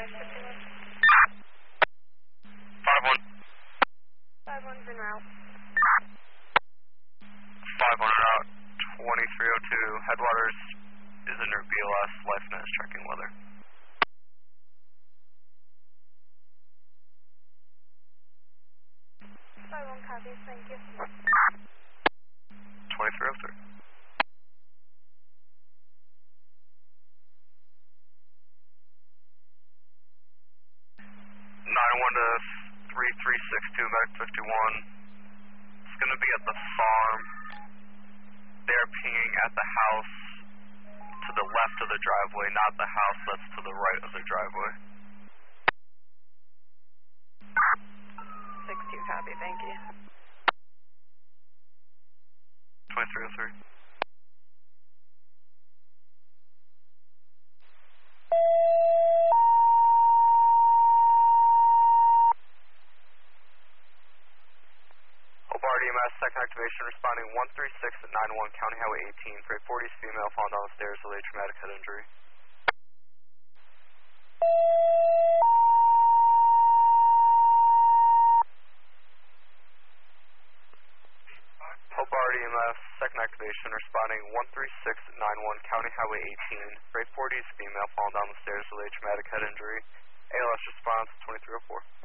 5-1. 5-1's en route. 5-1 out, 2302. Headwaters is in your BLS. LifeNet is checking weather. 5-1 copy, thank you. 2303. 91 to 3362, Medic 51. It's going to be at the farm. They're pinging at the house to the left of the driveway, not the house that's to the right of the driveway. 6-2 copy, thank you. 2303. Hobart EMS, second activation, responding 136 at 91 County Highway 18. Freight 40's female falling down the stairs with a traumatic head injury. Hobart EMS, second activation, responding 136 at 91 County Highway 18. Freight 40's female falling down the stairs with a traumatic head injury. ALS response 2304.